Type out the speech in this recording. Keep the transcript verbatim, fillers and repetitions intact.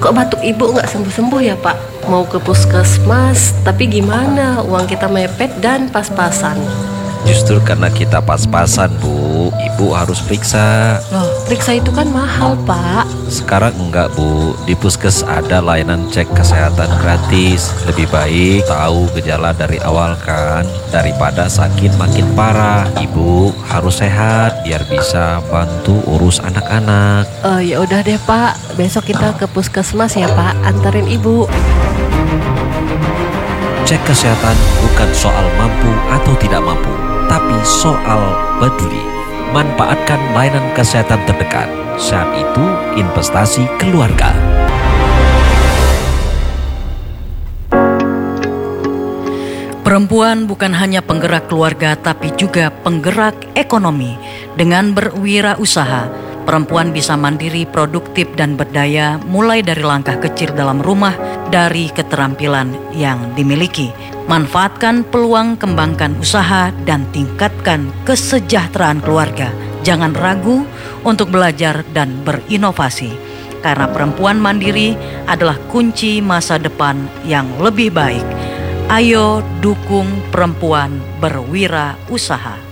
Kok batuk ibu nggak sembuh-sembuh ya Pak? Mau ke puskesmas, tapi gimana? Uang kita mepet dan pas-pasan. Justru karena kita pas-pasan, Bu, ibu harus periksa. Loh, periksa itu kan mahal Pak. Sekarang enggak, Bu. Di puskes ada layanan cek kesehatan gratis. Lebih baik tahu gejala dari awal kan, daripada sakit makin parah. Ibu harus sehat biar bisa bantu urus anak-anak. Oh ya udah deh Pak, besok kita ke puskesmas ya Pak, antarin ibu. Cek kesehatan bukan soal mampu atau tidak mampu, tapi soal peduli. Manfaatkan layanan kesehatan terdekat. Saat itu investasi keluarga. Perempuan bukan hanya penggerak keluarga tapi juga penggerak ekonomi. Dengan berwirausaha, perempuan bisa mandiri, produktif dan berdaya mulai dari langkah kecil dalam rumah, dari keterampilan yang dimiliki. Manfaatkan peluang, kembangkan usaha dan tingkatkan kesejahteraan keluarga. Jangan ragu untuk belajar dan berinovasi, karena perempuan mandiri adalah kunci masa depan yang lebih baik. Ayo dukung perempuan berwirausaha.